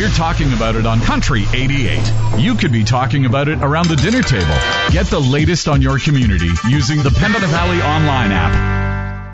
we're talking about it on Country 88. You could be talking about it around the dinner table. Get the latest on your community using the Pembina Valley online app.